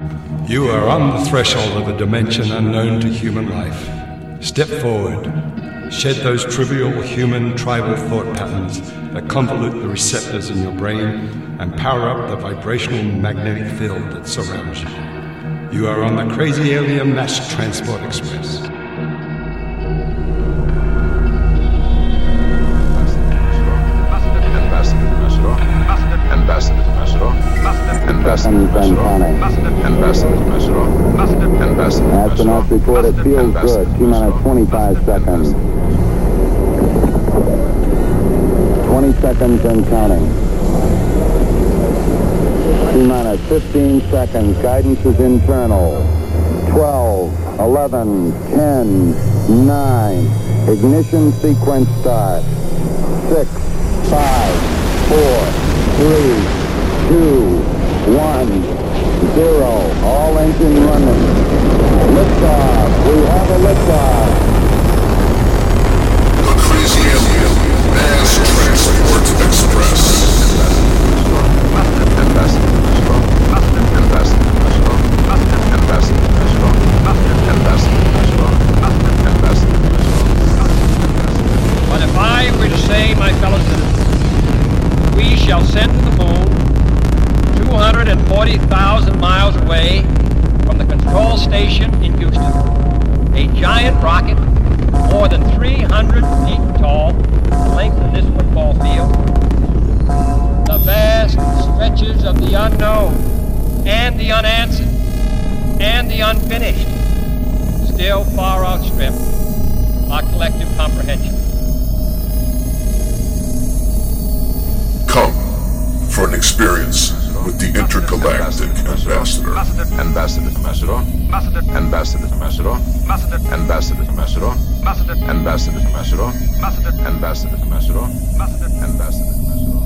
You are on the threshold of a dimension unknown to human life. Step forward. Shed those trivial human tribal thought patterns that convolute the receptors in your brain and power up the vibrational magnetic field that surrounds you. You are on the Crazy Alien Mass Transport Express. Astronauts report it feels good. T-minus 25 seconds. 20 seconds and counting. T-minus 15 seconds. Guidance is internal. 12, 11, 10, 9. Ignition sequence start. 6, 5, 4, 3, 2, 1, 0. All engine running. Liftoff. We have a liftoff. The Crazy Alien Mass Transport Express. But if I were to say, my fellow citizens, we shall send to the moon 240,000 miles away from the control station in Houston, a giant rocket more than 300 feet tall, the length of this football field, the vast stretches of the unknown and the unanswered and the unfinished still far outstrip our collective comprehension. Come for an experience with the intergalactic ambassador. Ambassador to Massaro. Ambassador to Massaro. Ambassador to Massaro. Ambassador to Massaro. Ambassador to Massaro. Ambassador to Massaro.